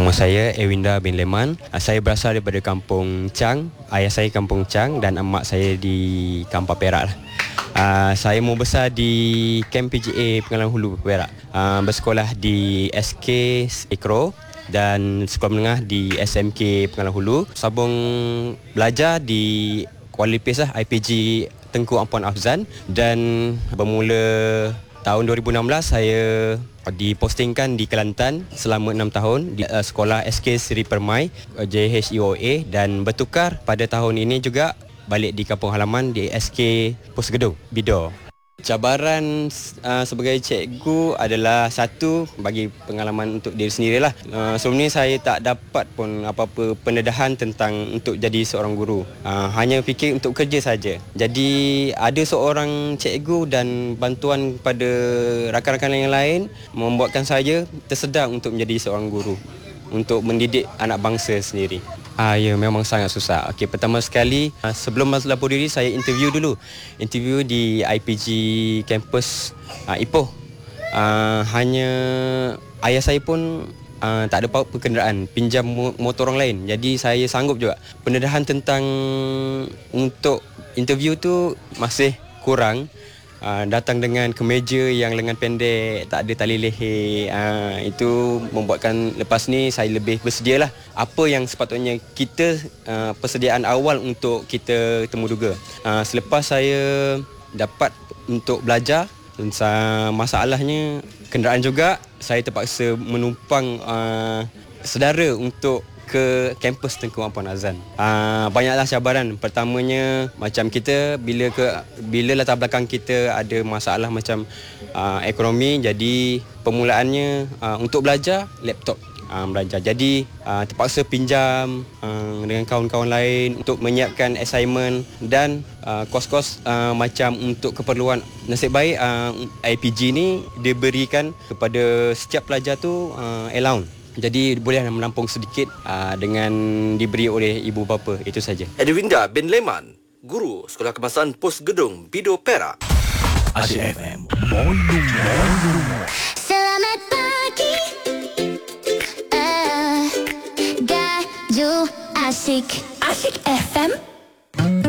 Nama saya Ewinda bin Leman. Saya berasal daripada kampung Chang. Ayah saya kampung Chang dan emak saya di Kampar Perak lah. Saya membesar di Kamp PGA Pengalang Hulu Perak. Bersekolah di SK Ekro dan sekolah menengah di SMK Pengalang Hulu. Sabung belajar di Kuala Lipis lah, IPG Tengku Ampuan Afzan, dan bermula tahun 2016 saya dipostingkan di Kelantan selama 6 tahun di sekolah SK Seri Permai JHEOA, dan bertukar pada tahun ini juga balik di kampung halaman di SK Pusgedung Bidor. Cabaran sebagai cikgu adalah satu, bagi pengalaman untuk diri sendirilah. Sebelum ni saya tak dapat pun apa-apa pendedahan tentang untuk jadi seorang guru. Hanya fikir untuk kerja saja. Jadi ada seorang cikgu dan bantuan pada rakan-rakan yang lain membuatkan saya tersedar untuk menjadi seorang guru, untuk mendidik anak bangsa sendiri. Ya, memang sangat susah. Okey, pertama sekali sebelum lapor diri saya interview dulu. Interview di IPG kampus Ipoh. Hanya ayah saya pun tak ada apa-apa kenderaan, pinjam motor orang lain. Jadi saya sanggup juga. Pendedahan tentang untuk interview tu masih kurang. Datang dengan kemeja yang lengan pendek, tak ada tali leher. Itu membuatkan lepas ni saya lebih bersedialah apa yang sepatutnya kita persediaan awal untuk kita temuduga. Selepas saya dapat untuk belajar, masalahnya kenderaan juga, saya terpaksa menumpang saudara untuk ke kampus Tengku Ampuan Afzan. Banyaklah cabaran. Pertamanya macam kita bila latar belakang kita ada masalah macam ekonomi, jadi permulaannya untuk belajar laptop belajar. Jadi terpaksa pinjam dengan kawan-kawan lain untuk menyiapkan assignment dan kos-kos macam untuk keperluan. Nasib baik IPG ni dia berikan kepada setiap pelajar tu allowance. Jadi boleh menampung sedikit dengan diberi oleh ibu bapa. Itu saja. Ewinda bin Leman, guru Sekolah Kebangsaan Pusgedung Bidor Perak. Asyik FM. Moin